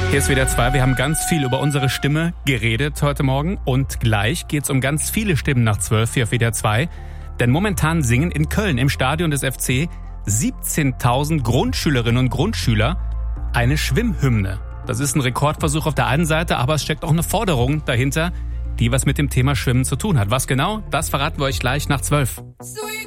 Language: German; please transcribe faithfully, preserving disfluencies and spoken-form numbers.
Hier ist W D R zwei. Wir haben ganz viel über unsere Stimme geredet heute Morgen. Und gleich geht's um ganz viele Stimmen nach zwölf hier auf W D R zwei. Denn momentan singen in Köln im Stadion des F C siebzehntausend Grundschülerinnen und Grundschüler eine Schwimmhymne. Das ist ein Rekordversuch auf der einen Seite, aber es steckt auch eine Forderung dahinter, die was mit dem Thema Schwimmen zu tun hat. Was genau? Das verraten wir euch gleich nach zwölf.